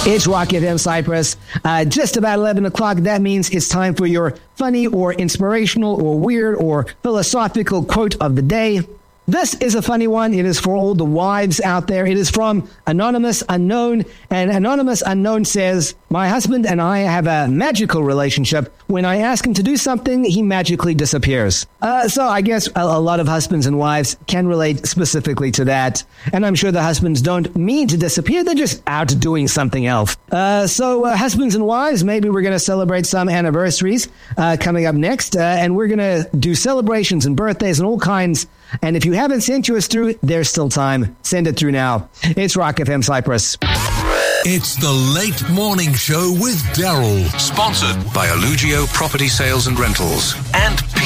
It's Rock FM Cyprus. Just about 11 o'clock. That means it's time for your funny or inspirational or weird or philosophical quote of the day. This is a funny one. It is for all the wives out there. It is from Anonymous Unknown. And Anonymous Unknown says, "My husband and I have a magical relationship. When I ask him to do something, he magically disappears." So I guess a lot of husbands and wives can relate specifically to that. And I'm sure the husbands don't mean to disappear. They're just out doing something else. So husbands and wives, maybe we're going to celebrate some anniversaries coming up next. And we're going to do celebrations and birthdays and all kinds. And if you haven't sent yours through, there's still time. Send it through now. It's Rock FM Cyprus. It's the Late Morning Show with Daryl. Sponsored by Allugio Property Sales and Rentals and